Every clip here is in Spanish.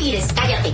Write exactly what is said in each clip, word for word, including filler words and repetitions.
respires, cállate.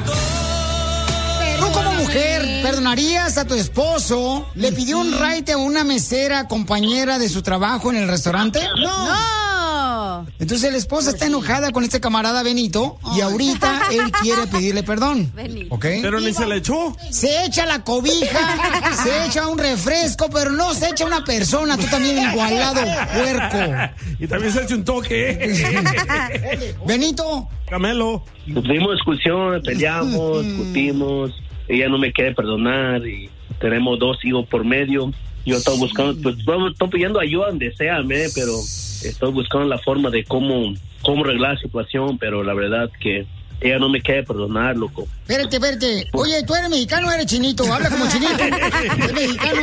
Tú como mujer, ¿perdonarías a tu esposo? ¿Le pidió un raite a una mesera compañera de su trabajo en el restaurante? No. No. Entonces la esposa está enojada con este camarada Benito y ahorita él quiere pedirle perdón. Benito. ¿Ok? Pero ni se le echó. Se echa la cobija, se echa un refresco, pero no se echa una persona. Tú también igualado, puerco. Y también se echa un toque. Benito. Camelo. Tuvimos discusión, peleamos, discutimos. Ella no me quiere perdonar y tenemos dos hijos por medio. Yo estoy buscando, pues estoy pidiendo ayuda donde sea, me, pero estoy buscando la forma de cómo, cómo arreglar la situación, pero la verdad que ella no me quiere perdonar, loco. Espérate, espérate. Oye, ¿tú eres mexicano o eres chinito? Habla como chinito. Eres mexicano.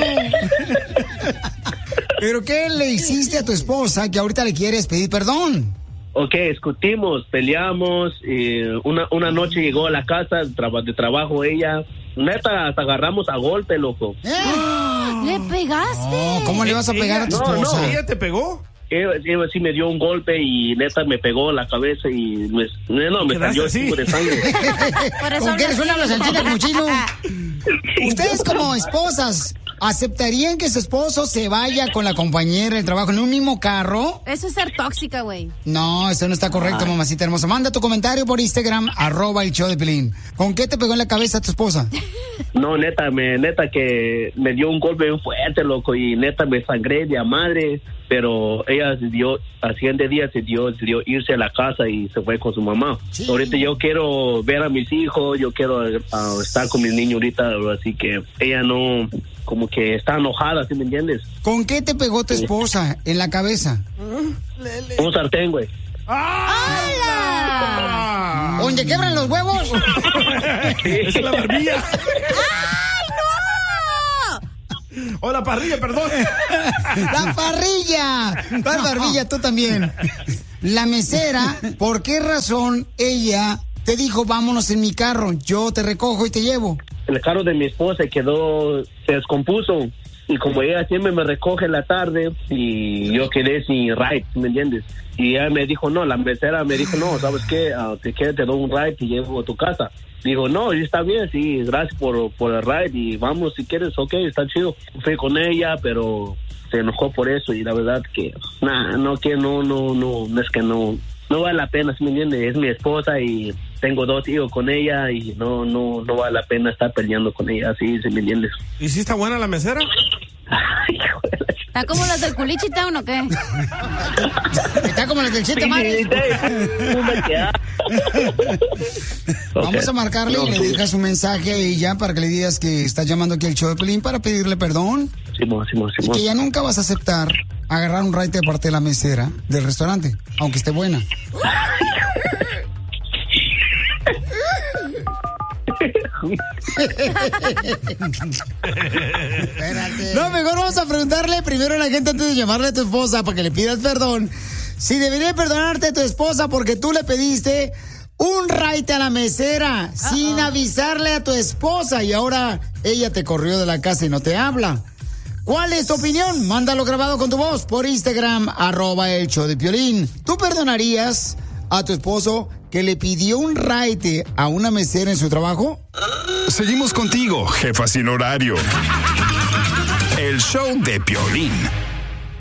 ¿Pero qué le hiciste a tu esposa que ahorita le quieres pedir perdón? Ok, discutimos, peleamos, y una, una noche llegó a la casa de, traba, de trabajo ella, neta, hasta agarramos a golpe, loco. ¿Eh? ¿Le pegaste? No, ¿cómo le vas a pegar a tu no, esposa? No, ¿ella te pegó? Ella, ella sí me dio un golpe y neta me pegó en la cabeza y me, no, me salió así de sangre. ¿Con qué le suena la sanchina como chino? Ustedes como esposas, ¿aceptarían que su esposo se vaya con la compañera del trabajo en un mismo carro? Eso es ser tóxica, güey. No, eso no está correcto, Ay. mamacita hermosa. Manda tu comentario por Instagram, arroba el show de Pelín. ¿Con qué te pegó en la cabeza tu esposa? No, neta, me, neta que me dio un golpe bien fuerte, loco, y neta me sangré de a madre, pero ella se dio, a siete días se dio, se dio irse a la casa y se fue con su mamá. Sí. Ahorita yo quiero ver a mis hijos, yo quiero uh, estar con mis niños ahorita, así que ella no, como que está enojada, ¿sí me entiendes? ¿Con qué te pegó tu esposa en la cabeza? Un sartén, güey. ¡Hala! ¿Donde quebran los huevos? Esa es la barbilla. ¡Ay, no! O la parrilla, perdón. ¡La parrilla! La barbilla, tú también. La mesera, ¿por qué razón ella te dijo, vámonos en mi carro, yo te recojo y te llevo? El carro de mi esposa quedó, se descompuso. Y como ella siempre me recoge en la tarde y yo quedé sin ride, ¿me entiendes? Y ella me dijo, no, la mesera me dijo, no, ¿sabes qué? Uh, te quedas, te doy un ride y llevo a tu casa. Dijo, no, está bien, sí, gracias por, por el ride y vamos si quieres, ok, está chido. Fui con ella, pero se enojó por eso y la verdad que, nada, no, que no, no, no, no es que no, no vale la pena, ¿sí me entiendes? Es mi esposa y tengo dos hijos con ella y no, no, no vale la pena estar peleando con ella, ¿sí, ¿sí me entiendes? ¿Y si está buena la mesera? Ay, ¿Está como las del Culichi Town o qué? Está como las del Siete Mares. Vamos a marcarle y le dejas un mensaje a ella para que le digas que estás llamando aquí al show de Pelín para pedirle perdón. Simón, Simón, Y Simón. que ya nunca vas a aceptar agarrar un raite de parte de la mesera del restaurante, aunque esté buena. No, mejor vamos a preguntarle primero a la gente antes de llamarle a tu esposa para que le pidas perdón. Si debería perdonarte a tu esposa porque tú le pediste un raite a la mesera uh-oh. sin avisarle a tu esposa y ahora ella te corrió de la casa y no te habla. ¿Cuál es tu opinión? Mándalo grabado con tu voz por Instagram, arroba el show de Piolín. ¿Tú perdonarías a tu esposo que le pidió un raite a una mesera en su trabajo? Seguimos contigo, jefa sin horario. El show de Piolín.